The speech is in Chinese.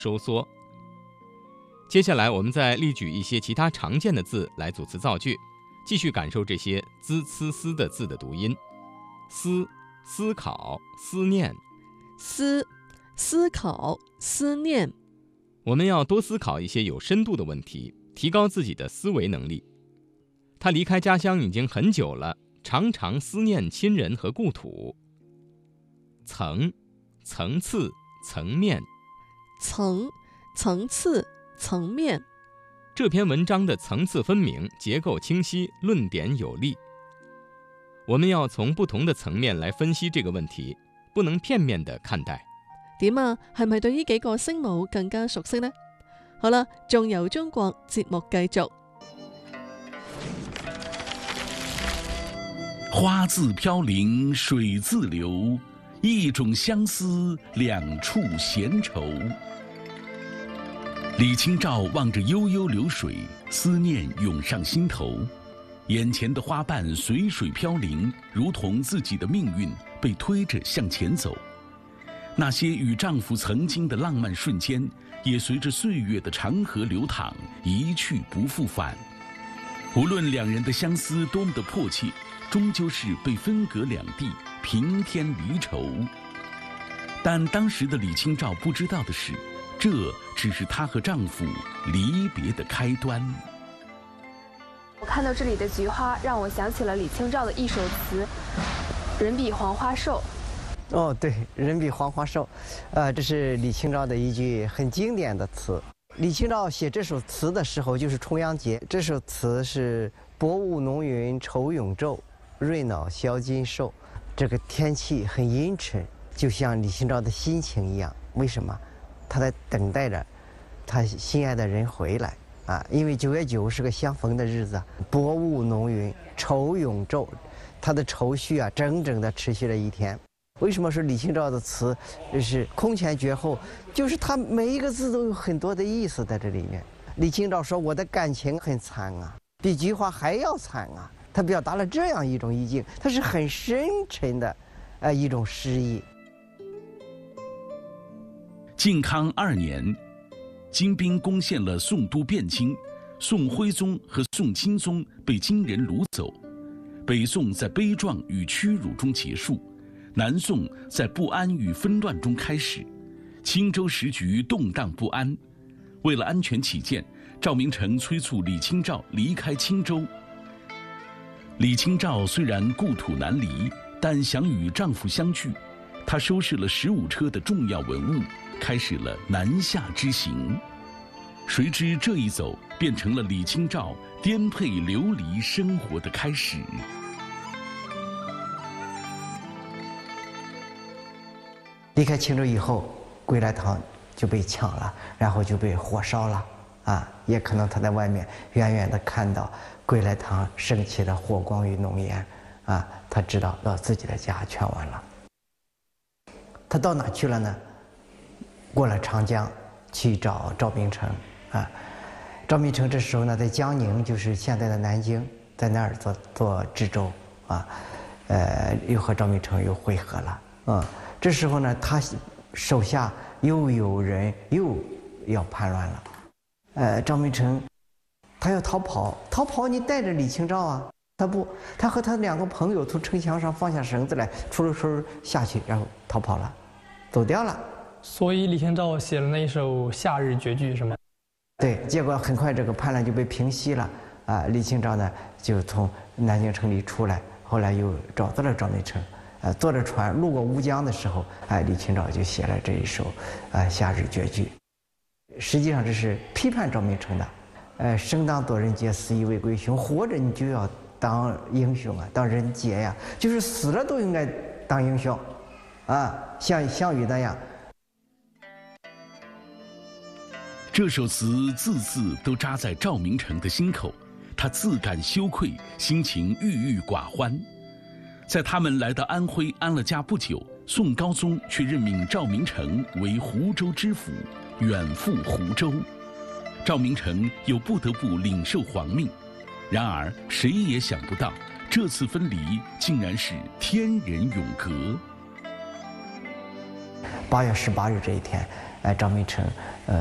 收缩。接下来我们再例举一些其他常见的字来组词造句，继续感受这些滋、呲、丝的字的读音。思、思考、思念。 思考、思念。 我们要多思考一些有深度的问题，提高自己的思维能力。他离开家乡已经很久了，常常思念亲人和故土。层、层次、层面。 层次、层面。 这篇文章的层次分明，结構清晰，论點有力。我們要從不同的層面來分析這個問題，不能片面地看待。 點啊？係咪對呢幾個聲母更加熟悉呢？好啦，仲由中國節目繼續。 花自飄零水自流，一種相思兩處閒愁。李清照望着悠悠流水，思念湧上心頭。眼前的花瓣隨水飄零，如同自己的命運被推着向前走。那些與丈夫曾經的浪漫瞬間，也隨着歲月的長河流淌，一去不復返。無論兩人的相思多麼的迫切，終究是被分隔兩地，平添離愁。但當時的李清照不知道的是，這只是她和丈夫離別的開端。 我看到這裡的菊花，讓我想起了李清照的一首詞《人比黃花瘦》。 哦，對，人比黃花瘦，這是李清照的一句很經典的詞。李清照寫這首詞的時候就是重陽節，這首詞是薄霧濃雲愁永晝，瑞腦銷金獸。這個天氣很陰沉，就像李清照的心情一樣。為什麼？他在等待着他心愛的人回來啊！因為9月9是個相逢的日子，薄霧濃雲愁永晝，他的愁緒啊，整整的持續了一天。為什麼說李清照的詞是空前絕後？就是他每一個字都有很多的意思在這裡面。李清照說：“我的感情很慘啊，比菊花還要慘啊。”他表達了這樣一種意境，它是很深沉的，一種詩意。 靖康2年，金兵攻陷了宋都汴京，宋徽宗和宋钦宗被金人掳走，北宋在悲壯與屈辱中結束。南宋在不安與紛亂中開始，青州時局動盪不安。為了安全起見，趙明誠催促李清照離開青州。李清照雖然故土難離，但想與丈夫相聚。她收拾了15車的重要文物，開始了南下之行。誰知這一走，變成了李清照顛沛流離生活的開始。 離開青州以後，歸來堂就被搶了，然後就被火燒了啊！也可能他在外面遠遠地看到歸來堂升起的火光與濃煙啊，他知道自己的家全完了。他到哪去了呢？過了長江去找趙明誠啊。趙明誠這時候呢，在江寧，就是現在的南京，在那兒做知州啊，又和趙明誠又會合了啊。這時候呢，他手下又有人又要叛亂了，趙明誠他要逃跑你帶着李清照啊，他不，他和他2個朋友從城牆上放下繩子來，出了身下去，然後逃跑了，走掉了。 所以李清照寫了那一首《夏日絕句》是嗎？ 對，結果很快這個叛亂就被平息了啊。李清照呢就從南京城裡出來，後來又找到了趙明誠。坐着船路過烏江的時候，李清照就寫了這一首《夏日絕句》。實際上這是批判趙明誠的。生當作人傑，死亦為歸雄。活着你就要當英雄啊，當人傑呀，就是死了都應該當英雄，啊，像項羽那樣。 這首詞字字都扎在趙明誠的心口，他自感羞愧，心情鬱鬱寡歡。在他們來到安徽安了家不久，宋高宗卻任命趙明誠為湖州知府，遠赴湖州。趙明誠又不得不領受皇命。然而，誰也想不到，這次分離竟然是天人永隔。 8月18日這一天， 张美成